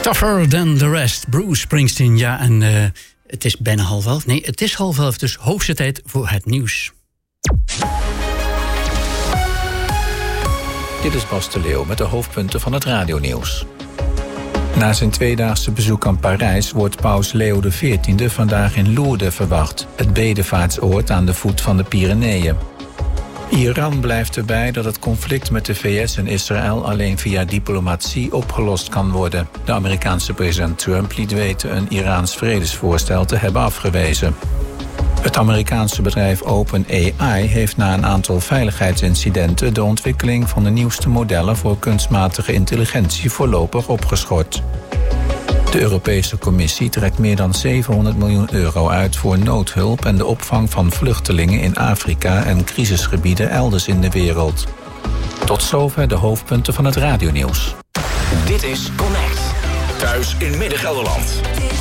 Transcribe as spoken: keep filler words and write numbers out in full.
Tougher than the rest. Bruce Springsteen, ja, en uh, het is bijna half elf. Nee, het is half elf, dus hoogste tijd voor het nieuws. Dit is Bas de Leeuw met de hoofdpunten van het radionieuws. Na zijn tweedaagse bezoek aan Parijs wordt paus Leo de veertiende vandaag in Lourdes verwacht, het bedevaartsoord aan de voet van de Pyreneeën. Iran blijft erbij dat het conflict met de V S en Israël alleen via diplomatie opgelost kan worden. De Amerikaanse president Trump liet weten een Iraans vredesvoorstel te hebben afgewezen. Het Amerikaanse bedrijf OpenAI heeft na een aantal veiligheidsincidenten de ontwikkeling van de nieuwste modellen voor kunstmatige intelligentie voorlopig opgeschort. De Europese Commissie trekt meer dan zevenhonderd miljoen euro uit voor noodhulp en de opvang van vluchtelingen in Afrika en crisisgebieden elders in de wereld. Tot zover de hoofdpunten van het radionieuws. Dit is Connect. Thuis in Midden-Gelderland.